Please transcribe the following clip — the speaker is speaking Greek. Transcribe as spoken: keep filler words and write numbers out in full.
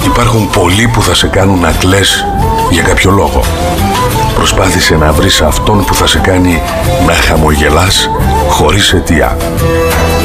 Υπάρχουν πολλοί που θα σε κάνουν να κλαις για κάποιο λόγο. Προσπάθησε να βρεις αυτόν που θα σε κάνει να χαμογελάς χωρίς αιτία.